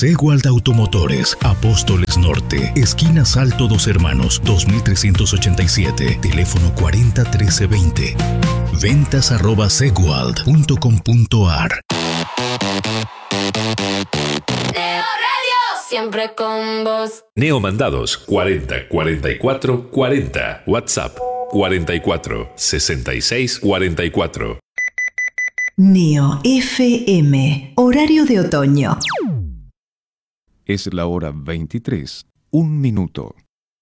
Seguald Automotores, Apóstoles Norte, esquina Salto Dos Hermanos, 2387, teléfono 401320. ventas@seguald.com.ar. Neo Radio, siempre con vos. Neo Mandados 40 44 40. WhatsApp 44 66 44. Neo FM, horario de otoño. Es la hora 23, 1 minuto.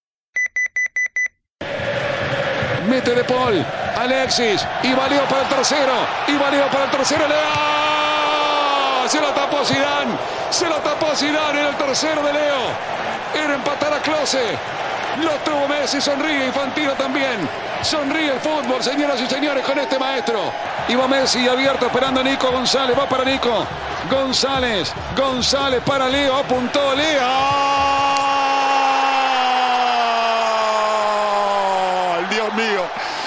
Mete De Paul, Alexis, y valió para el tercero, Leo. Se lo tapó Zidane en el tercero de Leo. Era empatar a Klose. Lo tuvo Messi, sonríe Infantino también. Sonríe el fútbol, señoras y señores, con este maestro. Y va Messi abierto esperando a Nico González. Va para Nico. González para Leo. Apuntó Leo. ¡Gol! Dios mío.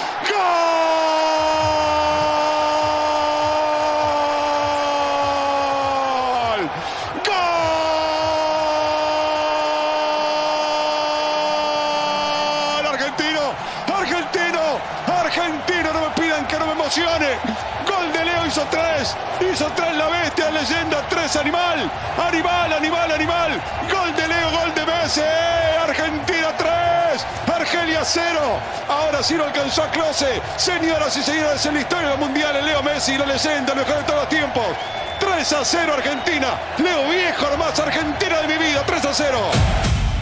Argentino, no me pidan que no me emocione. Gol de Leo, hizo tres la bestia, leyenda, 3 animal. Gol de Leo, gol de Messi. Argentina 3, Argelia 0. Ahora sí lo alcanzó a Klose. Señoras y señores, en la historia del mundial, Leo Messi, la leyenda, el mejor de todos los tiempos. 3-0 Argentina. Leo viejo nomás, Argentina de mi vida, 3-0.